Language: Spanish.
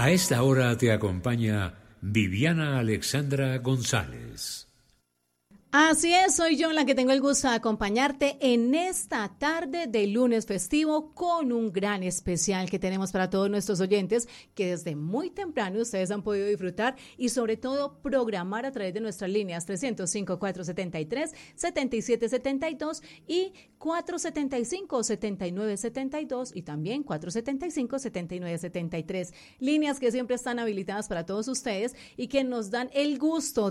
A esta hora te acompaña Viviana Alexandra González. Así es, soy yo la que tengo el gusto de acompañarte en esta tarde de lunes festivo con un gran especial que tenemos para todos nuestros oyentes que desde muy temprano ustedes han podido disfrutar y sobre todo programar a través de nuestras líneas 305-473-7772 y 475-7972 y también 475-7973. Líneas que siempre están habilitadas para todos ustedes y que nos dan el gusto